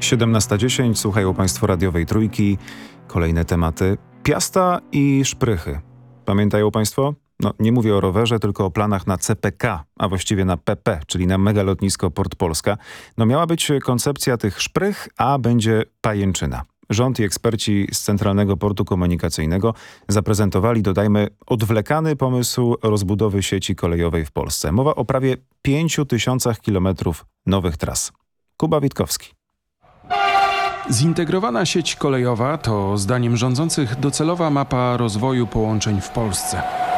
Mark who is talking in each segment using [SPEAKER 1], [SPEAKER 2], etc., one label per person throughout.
[SPEAKER 1] 17:10, słuchają Państwo radiowej Trójki. Kolejne tematy. Piasta i szprychy. Pamiętają Państwo? No, nie mówię o rowerze, tylko o planach na CPK, a właściwie na PP, czyli na megalotnisko Port Polska. No miała być koncepcja tych szprych, a będzie pajęczyna. Rząd i eksperci z Centralnego Portu Komunikacyjnego zaprezentowali, dodajmy, odwlekany pomysł rozbudowy sieci kolejowej w Polsce. Mowa o prawie 5000 kilometrów nowych tras. Kuba Witkowski.
[SPEAKER 2] Zintegrowana sieć kolejowa to, zdaniem rządzących, docelowa mapa rozwoju połączeń w Polsce.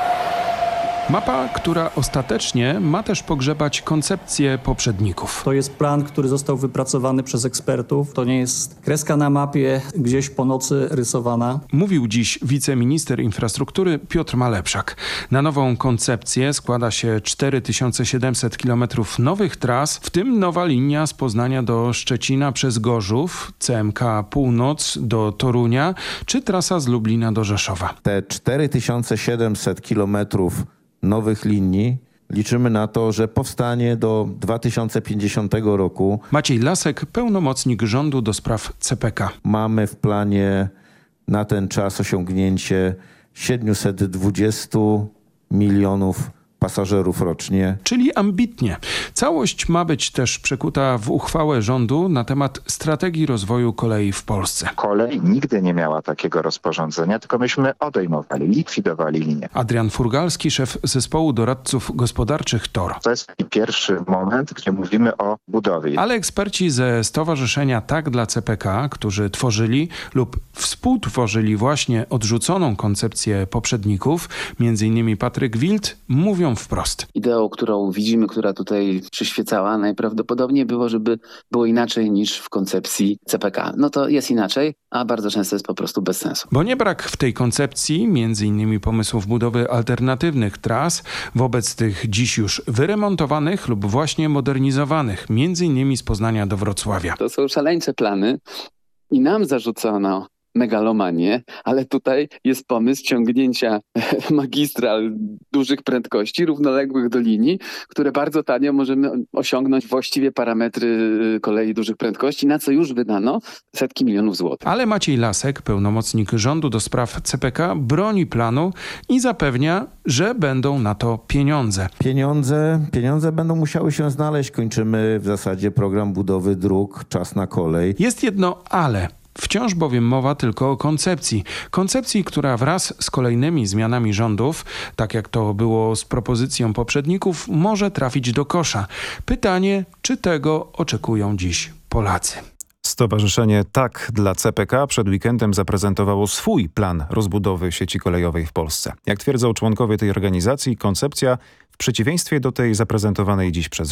[SPEAKER 2] Mapa, która ostatecznie ma też pogrzebać koncepcję poprzedników.
[SPEAKER 3] To jest plan, który został wypracowany przez ekspertów. To nie jest kreska na mapie gdzieś po nocy rysowana.
[SPEAKER 2] Mówił dziś wiceminister infrastruktury Piotr Malepszak. Na nową koncepcję składa się 4700 km nowych tras, w tym nowa linia z Poznania do Szczecina przez Gorzów, CMK Północ do Torunia, czy trasa z Lublina do Rzeszowa.
[SPEAKER 4] Te 4700 kilometrów nowych linii liczymy na to, że powstanie do 2050 roku.
[SPEAKER 2] Maciej Lasek, pełnomocnik rządu do spraw CPK.
[SPEAKER 4] Mamy w planie na ten czas osiągnięcie 720 milionów pasażerów rocznie.
[SPEAKER 2] Czyli ambitnie. Całość ma być też przekuta w uchwałę rządu na temat strategii rozwoju kolei w Polsce.
[SPEAKER 5] Kolej nigdy nie miała takiego rozporządzenia, tylko myśmy odejmowali, likwidowali linię.
[SPEAKER 2] Adrian Furgalski, szef zespołu doradców gospodarczych TOR.
[SPEAKER 5] To jest pierwszy moment, gdzie mówimy o budowie.
[SPEAKER 2] Ale eksperci ze Stowarzyszenia Tak dla CPK, którzy tworzyli lub współtworzyli właśnie odrzuconą koncepcję poprzedników, m.in. Patryk Wild, mówią wprost.
[SPEAKER 6] Ideą, którą widzimy, która tutaj przyświecała, najprawdopodobniej było, żeby było inaczej niż w koncepcji CPK. No to jest inaczej, a bardzo często jest po prostu bez sensu.
[SPEAKER 2] Bo nie brak w tej koncepcji m.in. pomysłów budowy alternatywnych tras wobec tych dziś już wyremontowanych lub właśnie modernizowanych, m.in. z Poznania do Wrocławia.
[SPEAKER 6] To są szaleńcze plany i nam zarzucono megalomanię, ale tutaj jest pomysł ciągnięcia magistral dużych prędkości równoległych do linii, które bardzo tanio możemy osiągnąć właściwie parametry kolei dużych prędkości, na co już wydano setki milionów złotych.
[SPEAKER 2] Ale Maciej Lasek, pełnomocnik rządu do spraw CPK, broni planu i zapewnia, że będą na to pieniądze.
[SPEAKER 4] Pieniądze będą musiały się znaleźć. Kończymy w zasadzie program budowy dróg, czas na kolej.
[SPEAKER 2] Jest jedno ale. Wciąż bowiem mowa tylko o koncepcji. Koncepcji, która wraz z kolejnymi zmianami rządów, tak jak to było z propozycją poprzedników, może trafić do kosza. Pytanie, czy tego oczekują dziś Polacy?
[SPEAKER 1] Stowarzyszenie Tak dla CPK przed weekendem zaprezentowało swój plan rozbudowy sieci kolejowej w Polsce. Jak twierdzą członkowie tej organizacji, koncepcja w przeciwieństwie do tej zaprezentowanej dziś przez